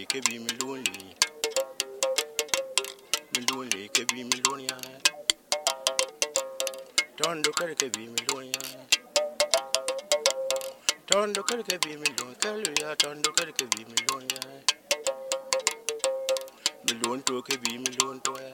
ke bi mi lonely ke bi mi lonely tondo kar ke bi mi lonely tondo kar ke bi mi lonely kalu ya tondo kar ke bi mi lonely mi lon to ke bi mi lon to